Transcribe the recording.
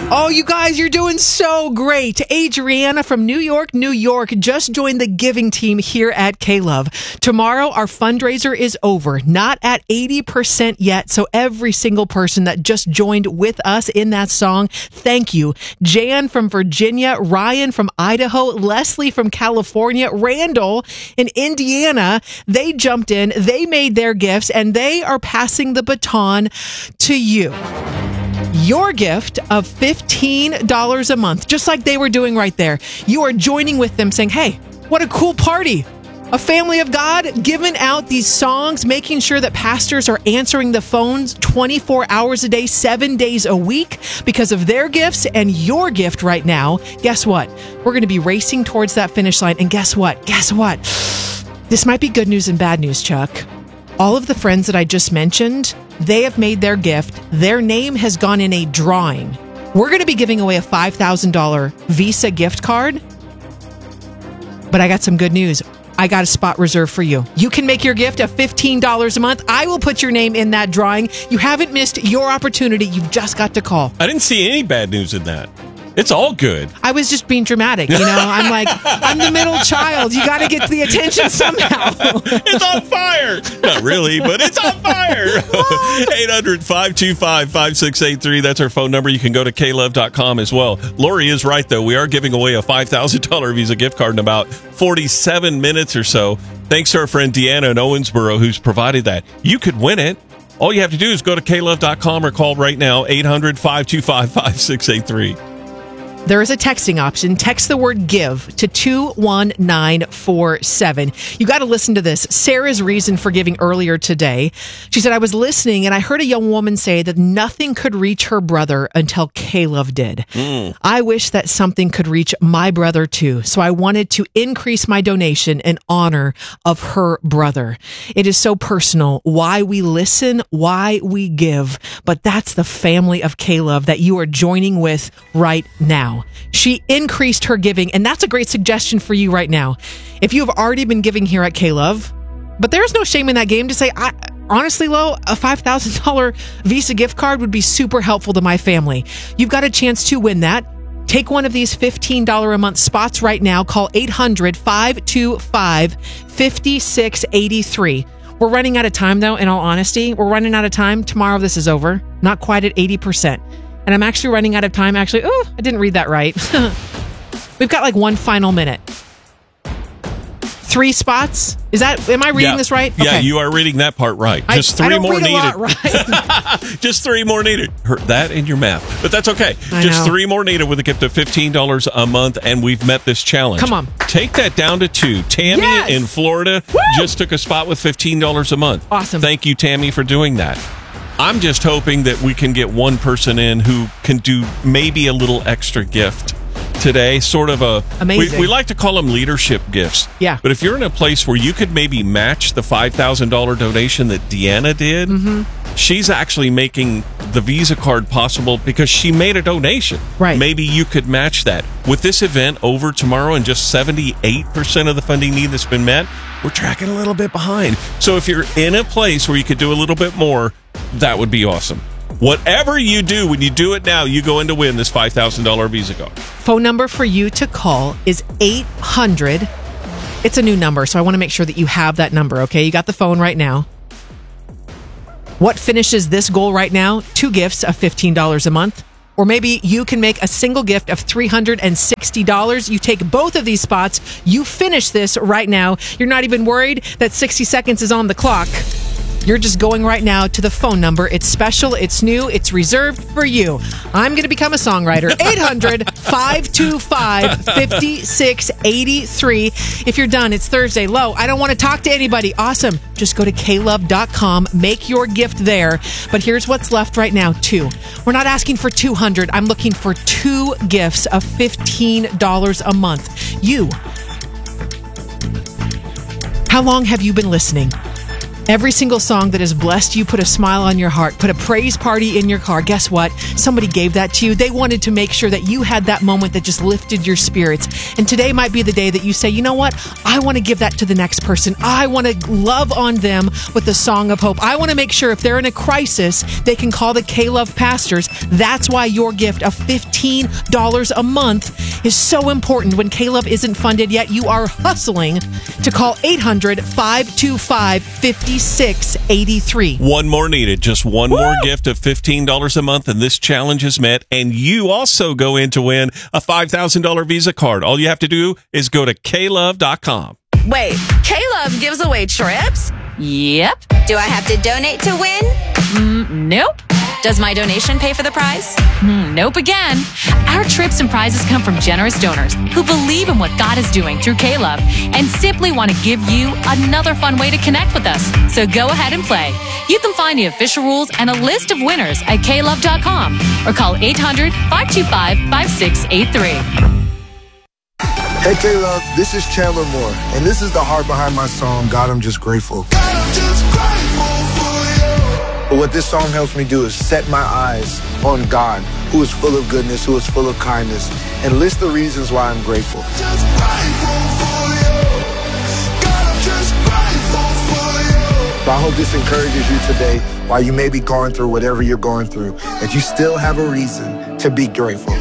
Oh, you guys, you're doing so great. Adriana from New York, New York, just joined the giving team here at K-Love. Tomorrow, our fundraiser is over, not at 80% yet. So every single person that just joined with us in that song, thank you. Jan from Virginia, Ryan from Idaho, Leslie from California, Randall in Indiana, they jumped in, they made their gifts, and they are passing the baton to you. Your gift of $15 a month, just like they were doing right there. You are joining with them saying, hey, what a cool party. A family of God giving out these songs, making sure that pastors are answering the phones 24 hours a day, 7 days a week because of their gifts and your gift right now. Guess what? We're going to be racing towards that finish line. And guess what? This might be good news and bad news, Chuck. All of the friends that I just mentioned, they have made their gift. Their name has gone in a drawing. We're going to be giving away a $5,000 Visa gift card. But I got some good news. I got a spot reserved for you. You can make your gift of $15 a month. I will put your name in that drawing. You haven't missed your opportunity. You've just got to call. I didn't see any bad news in that. It's all good. I was just being dramatic, you know. I'm like, I'm the middle child. You got to get the attention somehow. It's on fire. Not really, but it's on fire. 800-525-5683. That's our phone number. You can go to klove.com as well. Lori is right, though. We are giving away a $5,000 Visa gift card in about 47 minutes or so. Thanks to our friend Deanna in Owensboro, who's provided that. You could win it. All you have to do is go to klove.com or call right now, 800-525-5683. There is a texting option. Text the word give to 21947. You got to listen to this. Sarah's reason for giving earlier today. She said, I was listening and I heard a young woman say that nothing could reach her brother until K-Love did. I wish that something could reach my brother too. So I wanted to increase my donation in honor of her brother. It is so personal why we listen, why we give. But that's the family of K-Love that you are joining with right now. She increased her giving, and that's a great suggestion for you right now. If you have already been giving here at K-Love, but there's no shame in that game to say, honestly, Lo, a $5,000 Visa gift card would be super helpful to my family. You've got a chance to win that. Take one of these $15 a month spots right now. Call 800-525-5683. We're running out of time, though, in all honesty. We're running out of time. Tomorrow, this is over. Not quite at 80%. And I'm actually running out of time. I didn't read that right. We've got like one final minute. 3 spots? Am I reading this right? Yeah, you are reading that part right. Just 3 more needed. A lot right. Just 3 more needed. That in your math. But that's okay. Just 3 more needed with a gift of $15 a month, and we've met this challenge. Come on. Take that down to 2. Tammy in Florida just took a spot with $15 a month. Awesome. Thank you, Tammy, for doing that. I'm just hoping that we can get one person in who can do maybe a little extra gift today. Sort of amazing. We like to call them leadership gifts. Yeah. But if you're in a place where you could maybe match the $5,000 donation that Deanna did, she's actually making the Visa card possible because she made a donation. Right. Maybe you could match that. With this event over tomorrow and just 78% of the funding need that's been met, we're tracking a little bit behind. So if you're in a place where you could do a little bit more, that would be awesome. Whatever you do, when you do it now, you go in to win this $5,000 Visa card. Phone number for you to call is 800. It's a new number, so I want to make sure that you have that number, okay? You got the phone right now. What finishes this goal right now? 2 gifts of $15 a month. Or maybe you can make a single gift of $360. You take both of these spots. You finish this right now. You're not even worried that 60 seconds is on the clock. You're just going right now to the phone number. It's special. It's new. It's reserved for you. I'm going to become a songwriter. 800-525-5683. If you're done, it's Thursday. Low, I don't want to talk to anybody. Awesome. Just go to klove.com. Make your gift there. But here's what's left right now, 2. We're not asking for 200. I'm looking for 2 gifts of $15 a month. You. How long have you been listening? Every single song that has blessed you, put a smile on your heart, put a praise party in your car. Guess what? Somebody gave that to you. They wanted to make sure that you had that moment that just lifted your spirits. And today might be the day that you say, you know what? I want to give that to the next person. I want to love on them with the song of hope. I want to make sure if they're in a crisis, they can call the K-Love Pastors. That's why your gift of $15 a month is so important. When K-Love isn't funded yet, you are hustling to call 800-525-5683. One more needed. Just one more gift of $15 a month, and this challenge is met. And you also go in to win a $5,000 Visa card. All you have to do is go to klove.com. Wait, K-Love gives away trips? Yep. Do I have to donate to win? Nope. Does my donation pay for the prize? Nope again. Our trips and prizes come from generous donors who believe in what God is doing through K-Love and simply want to give you another fun way to connect with us. So go ahead and play. You can find the official rules and a list of winners at klove.com or call 800-525-5683. Hey K-Love, this is Chandler Moore, and this is the heart behind my song, God, I'm Just Grateful. God, I'm just grateful for you. But what this song helps me do is set my eyes on God, who is full of goodness, who is full of kindness, and list the reasons why I'm grateful. Just grateful for you. God, I'm just grateful for you. So I hope this encourages you today, while you may be going through whatever you're going through, that you still have a reason to be grateful.